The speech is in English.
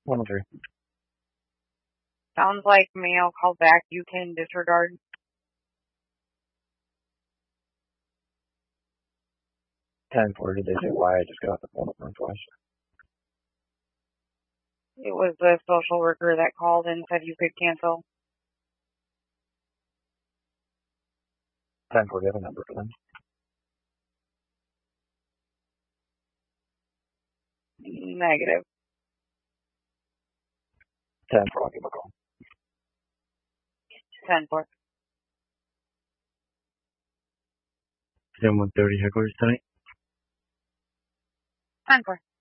103. Sounds like me. I'll call back. You can disregard. 10-4, did they say why I just got the phone number twice? It was the social worker that called and said you could cancel. 10-4, do you have a number for them? Negative. 10-4, I'll give them a call. 10-4. 130 headquarters tonight? 10-4.